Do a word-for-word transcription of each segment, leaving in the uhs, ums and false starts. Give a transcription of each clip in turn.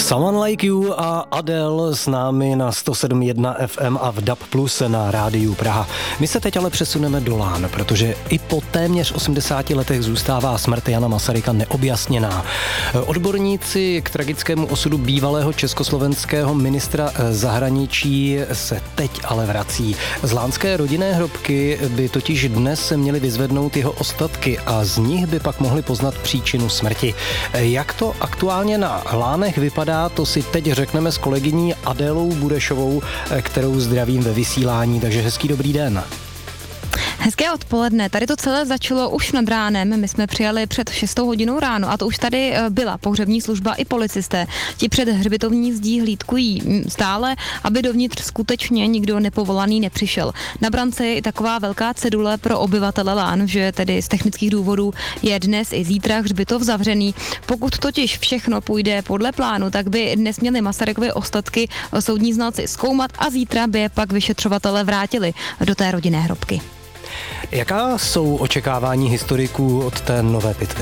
Someone Like You a Adele s námi na sto sedm jedna F M a v D A B plus na rádiu Praha. My se teď ale přesuneme do Lán, protože i po téměř osmdesáti letech zůstává smrt Jana Masaryka neobjasněná. Odborníci k tragickému osudu bývalého československého ministra zahraničí se teď ale vrací. Z lánské rodinné hrobky by totiž dnes měli vyzvednout jeho ostatky a z nich by pak mohli poznat příčinu smrti. Jak to aktuálně na Lánech vypadá, to si teď řekneme s kolegyní Adélou Burešovou, kterou zdravím ve vysílání, takže hezký dobrý den. Hezké odpoledne. Tady to celé začalo už nad ránem. My jsme přijeli před šestou hodinou ráno a to už tady byla pohřební služba i policisté. Ti před hřbitovní zdí hlídkují stále, aby dovnitř skutečně nikdo nepovolaný nepřišel. Na brance je i taková velká cedule pro obyvatele Lán, že tedy z technických důvodů je dnes i zítra hřbitov zavřený. Pokud totiž všechno půjde podle plánu, tak by dnes měli Masarykovy ostatky soudní znalci zkoumat a zítra by je pak vyšetřovatelé vrátili do té rodinné hrobky. Jaká jsou očekávání historiků od té nové pitvy?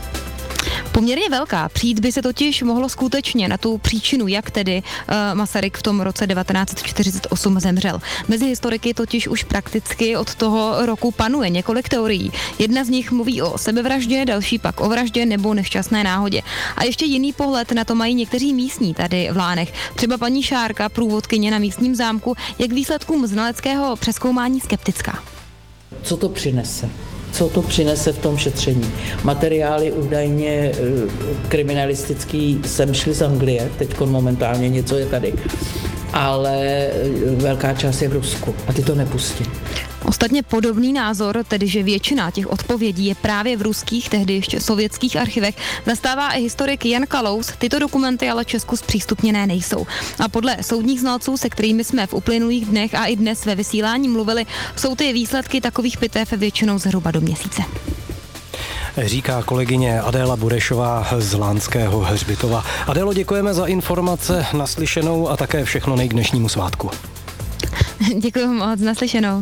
Poměrně velká. Přijít by se totiž mohlo skutečně na tu příčinu, jak tedy uh, Masaryk v tom roce devatenáct čtyřicet osm zemřel. Mezi historiky totiž už prakticky od toho roku panuje několik teorií. Jedna z nich mluví o sebevraždě, další pak o vraždě nebo nešťastné náhodě. A ještě jiný pohled na to mají někteří místní tady v Lánech. Třeba paní Šárka, průvodkyně na místním zámku, je k výsledkům znaleckého přezkoumání skeptická. Co to přinese? Co to přinese v tom šetření? Materiály údajně kriminalistický sem šly z Anglie, teď momentálně něco je tady, ale velká část je v Rusku a ty to nepustí. Ostatně podobný názor, tedy že většina těch odpovědí je právě v ruských, tehdy ještě sovětských archivech, zastává i historik Jan Kalous. Tyto dokumenty ale Česku zpřístupněné nejsou. A podle soudních znalců, se kterými jsme v uplynulých dnech a i dnes ve vysílání mluvili, jsou ty výsledky takových pitev většinou zhruba do měsíce. Říká kolegyně Adéla Burešová z Lánského hřbitova. Adélo, děkujeme za informace, naslyšenou a také všechno nej k dnešnímu svátku. Děkuji moc, naslyšenou.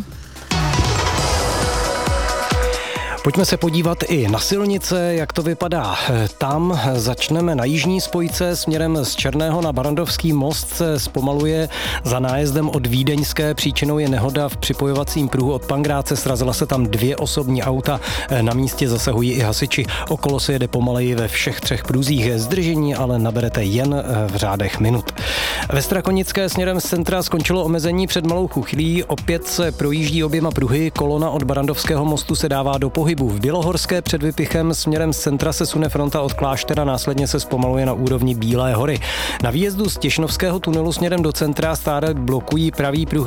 Pojďme se podívat i na silnice, jak to vypadá. Tam začneme na jižní spojce směrem z Černého na Barandovský most se zpomaluje za nájezdem od Vídeňské. Příčinou je nehoda v připojovacím pruhu od Pangráce. Srazila se tam dvě osobní auta. Na místě zasahují i hasiči. Okolo se jede pomaleji ve všech třech pruzích. Zdržení ale naberete jen v řádech minut. Ve Strakonické směrem z centra skončilo omezení před Malou Chuchlí. Opět se projíždí oběma pruhy. Kolona od Barandovského mostu se dává do pohybu. V Bělohorské před Vypichem směrem z centra se sune fronta od Kláštera, následně se zpomaluje na úrovni Bílé hory. Na výjezdu z Těšnovského tunelu směrem do centra stále blokují pravý pruh